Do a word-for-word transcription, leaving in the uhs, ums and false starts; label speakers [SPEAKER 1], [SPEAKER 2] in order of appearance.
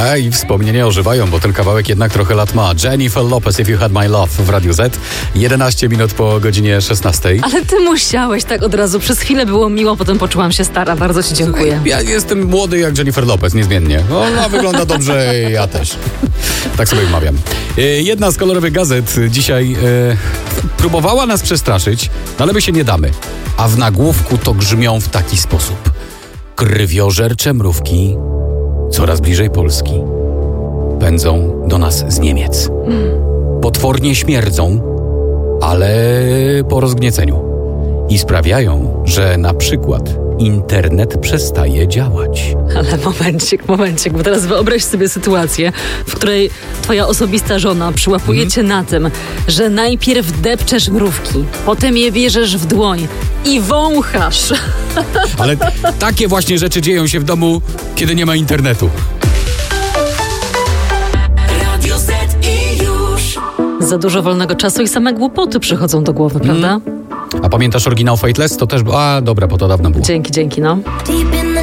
[SPEAKER 1] E, I wspomnienia ożywają, bo ten kawałek jednak trochę lat ma. Jennifer Lopez, If You Had My Love w Radiu Z. jedenaście minut po godzinie szesnastej.
[SPEAKER 2] Ale ty musiałeś tak od razu. Przez chwilę było miło, potem poczułam się stara. Bardzo ci dziękuję.
[SPEAKER 1] Ja jestem młody jak Jennifer Lopez, niezmiennie. Ona wygląda dobrze, ja też. Tak sobie mawiam. Jedna z kolorowych gazet dzisiaj e, próbowała nas przestraszyć, no ale my się nie damy. A w nagłówku to grzmią w taki sposób. Krwiożercze mrówki coraz bliżej Polski. Pędzą do nas z Niemiec. Potwornie śmierdzą, ale po rozgnieceniu. I sprawiają, że na przykład internet przestaje działać.
[SPEAKER 2] Ale momencik, momencik, bo teraz wyobraź sobie sytuację, w której twoja osobista żona przyłapuje
[SPEAKER 1] Mhm.
[SPEAKER 2] cię na tym, że najpierw depczesz mrówki, potem je bierzesz w dłoń i wąchasz.
[SPEAKER 1] Ale takie właśnie rzeczy dzieją się w domu, kiedy nie ma internetu.
[SPEAKER 2] Radio Z i już. Za dużo wolnego czasu i same głupoty przychodzą do głowy, prawda?
[SPEAKER 1] A pamiętasz oryginał Fateless? To też... A, dobra, bo to dawno było.
[SPEAKER 2] Dzięki, dzięki, no.